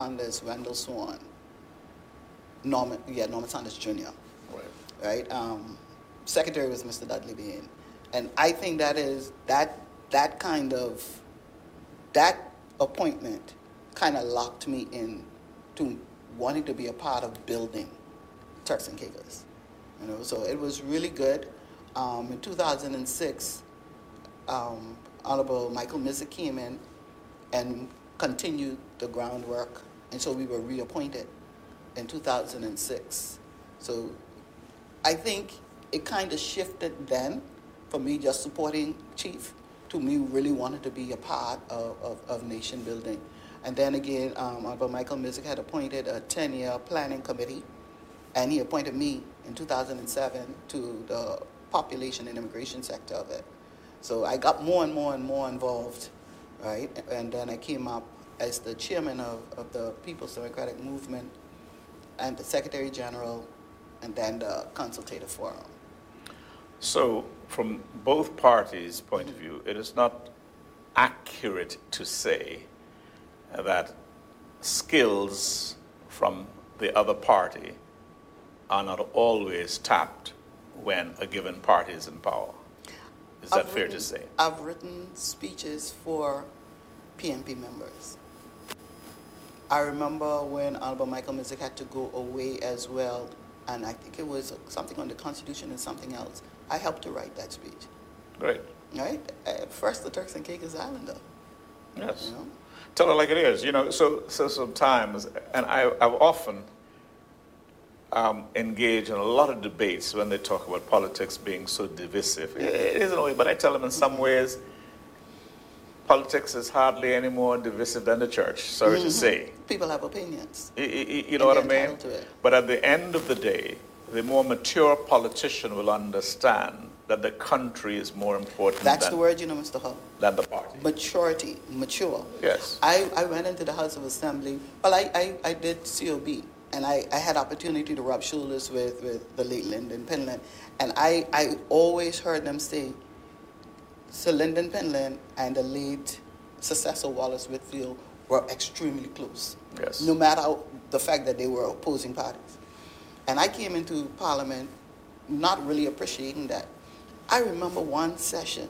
Sanders, Randall Swan, Norman Sanders Jr. Right. Secretary was Mr. Dudley Bain, and I think that appointment kind of locked me in to wanting to be a part of building Turks and Caicos. So it was really good. In 2006, Honorable Michael Mizik came in and continued the groundwork, and so we were reappointed in 2006. So I think it kind of shifted then from me just supporting Chief to me really wanting to be a part of nation building. And then again, Honorable Michael Mizik had appointed a 10-year planning committee, and he appointed me in 2007 to the population and immigration sector of it. So I got more and more and more involved, right? And then I came up as the chairman of the People's Democratic Movement and the Secretary General, and then the Consultative Forum. So from both parties' point of view, it is not accurate to say that skills from the other party are not always tapped when a given party is in power. Is that fair to say? I've written speeches for PNP members. I remember when Honorable Michael Mizik had to go away as well, and I think it was something on the Constitution and something else. I helped to write that speech. Great. Right? First the Turks and Caicos Islander. Yes. Tell it like it is. So sometimes, and I've often engaged in a lot of debates when they talk about politics being so divisive. It is in a way, but I tell them in some ways, politics is hardly any more divisive than the church, sorry to say. People have opinions. You know what I mean? But at the end of the day, the more mature politician will understand that the country is more important That's the word, Mr. Hull. Than the party. Maturity, mature. Yes. I went into the House of Assembly. Well, I did COB, and I had opportunity to rub shoulders with the late Lyndon Penland, and I always heard them say, Sir Lyndon Penland and the late successor Wallace Whitfield were extremely close. Yes. No matter the fact that they were opposing parties. And I came into Parliament not really appreciating that. I remember one session,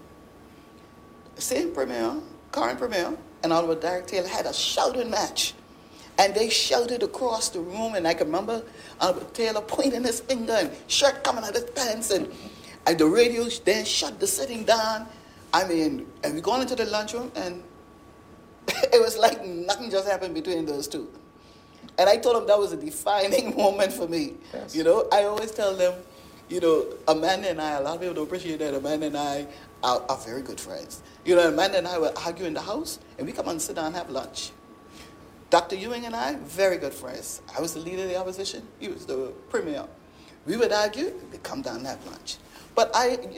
same Premier, current Premier, and Oliver Derek Taylor had a shouting match. And they shouted across the room, and I can remember Oliver Taylor pointing his finger and shirt coming out his pants, and the radio then shut the sitting down. And we gone into the lunchroom, and it was like nothing just happened between those two. And I told them that was a defining moment for me. Yes. I always tell them, Amanda and I, a lot of people don't appreciate that, Amanda and I are very good friends. Amanda and I will argue in the house, and we come and sit down and have lunch. Dr. Ewing and I, very good friends. I was the leader of the opposition. He was the premier. We would argue, we'd come down and have lunch. But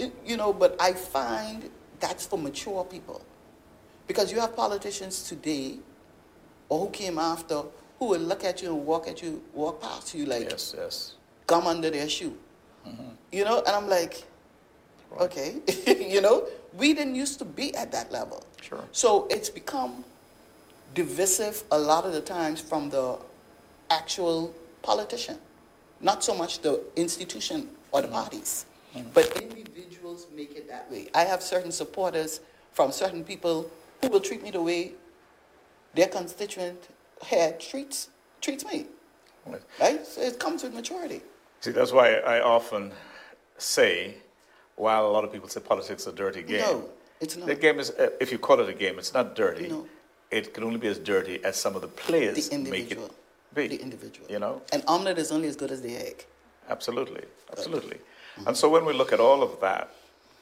I find that's for mature people. Because you have politicians today, or who came after, who will look at you and walk past you like, yes. Gum under their shoe. And I'm like, right. Okay, we didn't used to be at that level. Sure. So it's become divisive a lot of the times from the actual politician, not so much the institution or the parties, but individuals make it that way. I have certain supporters from certain people who will treat me the way their constituent head treats me. Right? So it comes with maturity. See, that's why I often say, while a lot of people say politics is a dirty game. No, it's not. The game is, if you call it a game, it's not dirty. No. It can only be as dirty as some of the players make it be. The individual. And omelet is only as good as the egg. Absolutely. And so when we look at all of that,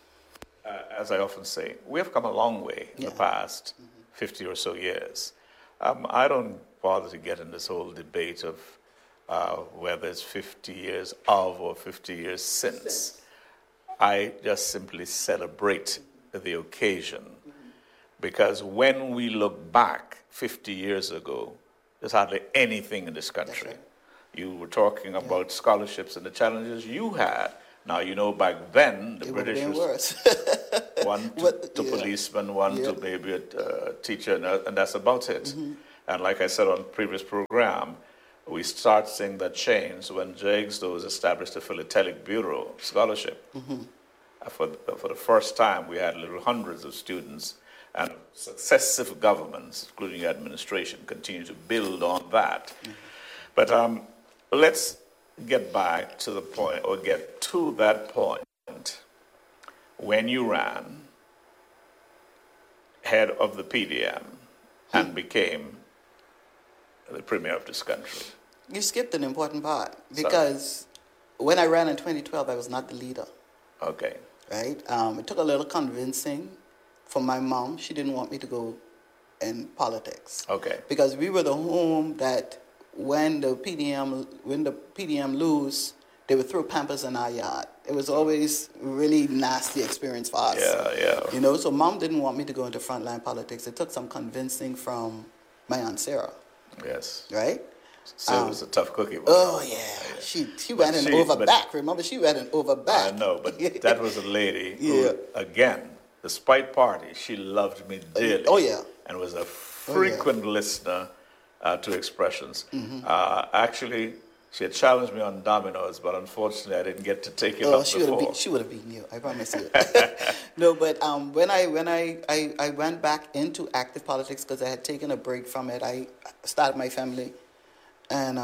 as I often say, we have come a long way in the past 50 or so years. I don't bother to get in this whole debate of whether it's 50 years of or 50 years since. I just simply celebrate the occasion, because when we look back 50 years ago, there's hardly anything in this country. Right. You were talking about scholarships and the challenges you had. Now, back then, the British was one to policeman, one to maybe a teacher, and that's about it. And like I said on the previous program, we start seeing that change when Jay Igstows established the Philatelic Bureau Scholarship. For the first time, we had literally hundreds of students, and successive governments, including administration, continue to build on that. But let's get back to the point, or get to that point, when you ran head of the PDM and became the premier of this country. You skipped an important part, because when I ran in 2012, I was not the leader. Okay. Right? It took a little convincing from my mom. She didn't want me to go in politics. Okay. Because we were the home that when the PDM lose, they would throw Pampers in our yard. It was always a really nasty experience for us. Yeah. You know, so Mom didn't want me to go into frontline politics. It took some convincing from my Aunt Sarah. Yes. Right? So it was a tough cookie. Oh, yeah. She went in over back. Remember, she went in over back. I know, but that was a lady who, again, despite party, she loved me dearly. Oh, yeah. And was a frequent listener to expressions. Actually, she had challenged me on dominoes, but unfortunately, I didn't get to take it up before. She would have beaten you, I promise you. No, but when I went back into active politics, because I had taken a break from it, I started my family. And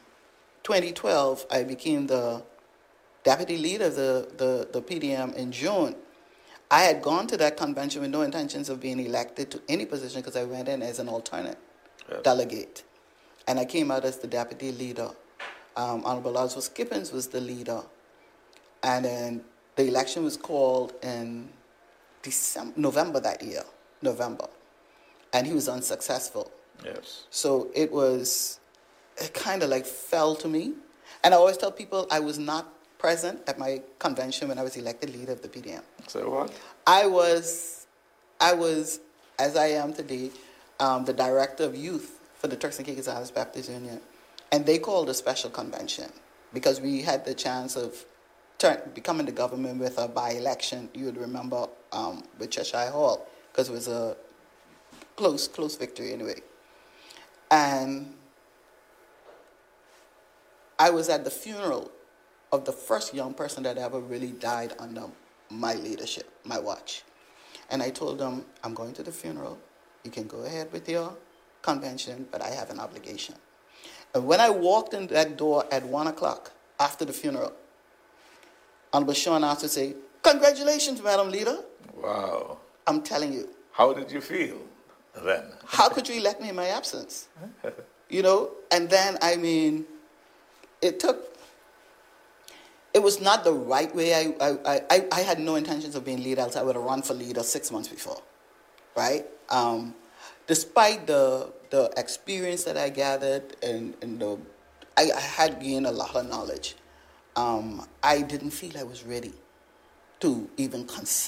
2012, I became the deputy leader of the PDM in June. I had gone to that convention with no intentions of being elected to any position, because I went in as an alternate delegate. And I came out as the deputy leader. Honorable Oswald Skippins was the leader. And then the election was called in November that year, and he was unsuccessful. Yes. So it kind of like fell to me. And I always tell people I was not present at my convention when I was elected leader of the PDM. So what? I was, as I am today, the director of youth for the Turks and Caicos Islands Baptist Union. And they called a special convention because we had the chance of becoming the government with a by-election, you would remember, with Cheshire Hall, because it was a close victory anyway. And I was at the funeral of the first young person that ever really died under my leadership, my watch. And I told them, I'm going to the funeral. You can go ahead with your convention, but I have an obligation. And when I walked in that door at 1 o'clock after the funeral, Honorable Sean asked to say, "Congratulations, Madam Leader." Wow. I'm telling you. How did you feel then? How could you elect me in my absence? You know, and then, I mean, it was not the right way. I had no intentions of being leader, else I would have run for leader 6 months before, right? Despite the experience that I gathered and I had gained a lot of knowledge, I didn't feel I was ready to even consider